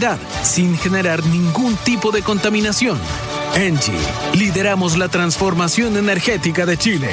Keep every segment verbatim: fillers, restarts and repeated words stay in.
calidad sin generar ningún tipo de contaminación. Engie, lideramos la transformación energética de Chile.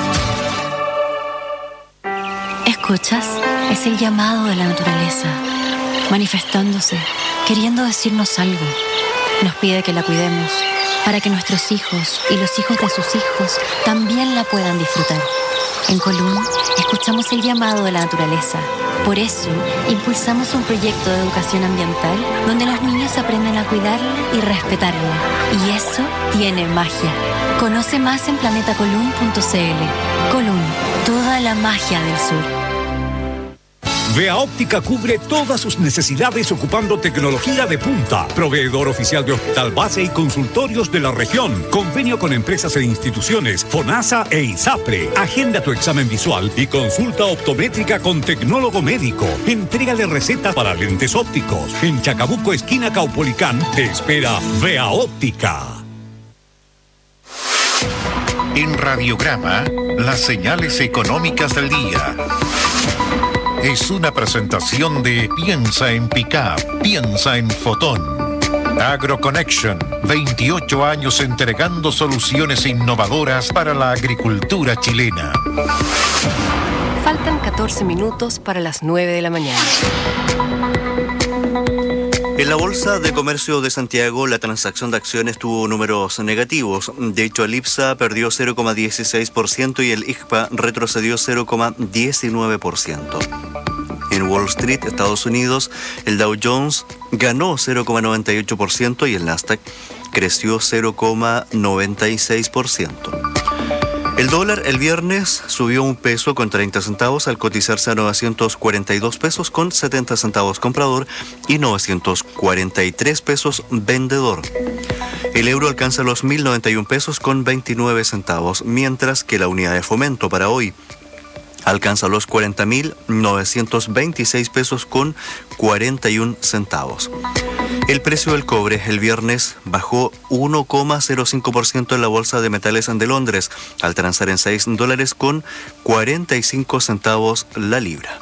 ¿Escuchas? Es el llamado de la naturaleza, manifestándose, queriendo decirnos algo. Nos pide que la cuidemos, para que nuestros hijos y los hijos de sus hijos también la puedan disfrutar. En Colún, escuchamos el llamado de la naturaleza. Por eso, impulsamos un proyecto de educación ambiental donde los niños aprenden a cuidarla y respetarla. Y eso tiene magia. Conoce más en planeta colún punto c l. Colún, toda la magia del sur. Vea Óptica cubre todas sus necesidades ocupando tecnología de punta. Proveedor oficial de hospital base y consultorios de la región. Convenio con empresas e instituciones, FONASA e ISAPRE. Agenda tu examen visual y consulta optométrica con tecnólogo médico. Entrega de recetas para lentes ópticos. En Chacabuco, esquina Caupolicán, te espera Vea Óptica. En Radiograma, las señales económicas del día. Es una presentación de Piensa en Pickup, piensa en Fotón. AgroConnection, veintiocho años entregando soluciones innovadoras para la agricultura chilena. Faltan catorce minutos para las nueve de la mañana. En la Bolsa de Comercio de Santiago, la transacción de acciones tuvo números negativos. De hecho, el IPSA perdió cero coma dieciséis por ciento y el I G P A retrocedió cero coma diecinueve por ciento. En Wall Street, Estados Unidos, el Dow Jones ganó cero coma noventa y ocho por ciento y el Nasdaq creció cero coma noventa y seis por ciento. El dólar el viernes subió un peso con treinta centavos al cotizarse a novecientos cuarenta y dos pesos con setenta centavos comprador y novecientos cuarenta y tres pesos vendedor. El euro alcanza los mil noventa y un pesos con veintinueve centavos, mientras que la unidad de fomento para hoy alcanza los cuarenta mil novecientos veintiséis pesos con cuarenta y un centavos. El precio del cobre el viernes bajó uno coma cero cinco por ciento en la Bolsa de Metales de Londres, al transar en seis dólares con cuarenta y cinco centavos la libra.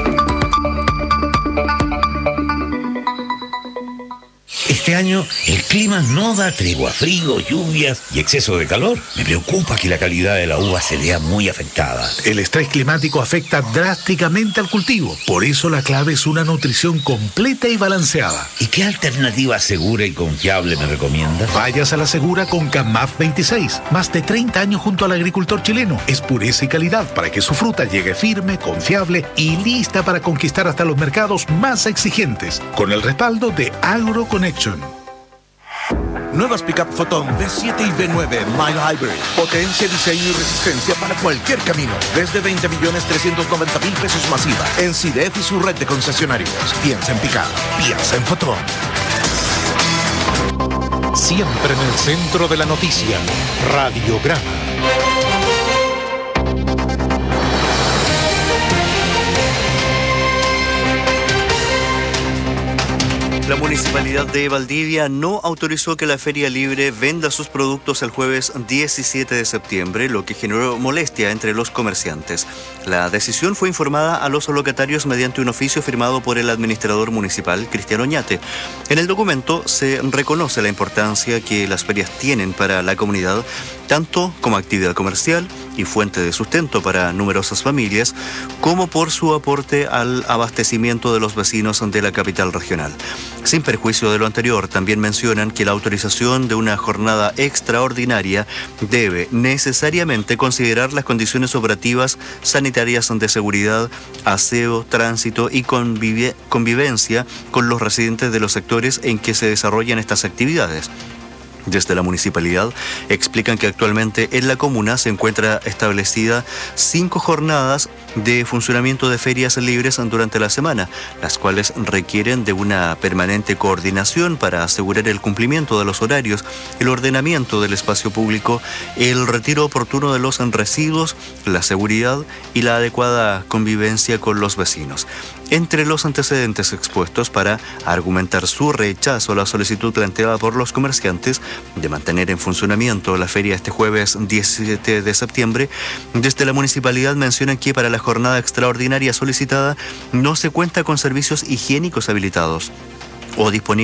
Este año el clima no da tregua, frío, lluvias y exceso de calor. Me preocupa que la calidad de la uva se vea muy afectada. El estrés climático afecta drásticamente al cultivo. Por eso la clave es una nutrición completa y balanceada. ¿Y qué alternativa segura y confiable me recomiendas? Vayas a la segura con Camaf veintiséis. Más de treinta años junto al agricultor chileno. Es pureza y calidad para que su fruta llegue firme, confiable y lista para conquistar hasta los mercados más exigentes. Con el respaldo de AgroConnection. Nuevas Pickup Fotón B siete y B nueve Mile Hybrid. Potencia, diseño y resistencia para cualquier camino. Desde veinte millones trescientos noventa mil pesos masiva. En SIDEF y su red de concesionarios. Piensa en Pickup. Piensa en Fotón. Siempre en el centro de la noticia. Radiograma. La Municipalidad de Valdivia no autorizó que la Feria Libre venda sus productos el jueves diecisiete de septiembre, lo que generó molestia entre los comerciantes. La decisión fue informada a los locatarios mediante un oficio firmado por el administrador municipal, Cristiano Oñate. En el documento se reconoce la importancia que las ferias tienen para la comunidad, tanto como actividad comercial y fuente de sustento para numerosas familias, como por su aporte al abastecimiento de los vecinos de la capital regional. Sin perjuicio de lo anterior, también mencionan que la autorización de una jornada extraordinaria debe necesariamente considerar las condiciones operativas sanitarias de seguridad, aseo, tránsito y convive- convivencia con los residentes de los sectores en que se desarrollan estas actividades. Desde la municipalidad explican que actualmente en la comuna se encuentra establecida cinco jornadas de funcionamiento de ferias libres durante la semana, las cuales requieren de una permanente coordinación para asegurar el cumplimiento de los horarios, el ordenamiento del espacio público, el retiro oportuno de los residuos, la seguridad y la adecuada convivencia con los vecinos. Entre los antecedentes expuestos para argumentar su rechazo a la solicitud planteada por los comerciantes de mantener en funcionamiento la feria este jueves diecisiete de septiembre, desde la municipalidad mencionan que para la jornada extraordinaria solicitada no se cuenta con servicios higiénicos habilitados o disponibles